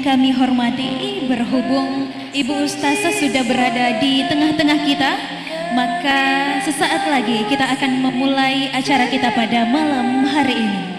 kami hormati, berhubung Ibu Ustazah sudah berada di tengah-tengah kita, maka sesaat lagi kita akan memulai acara kita pada malam hari ini.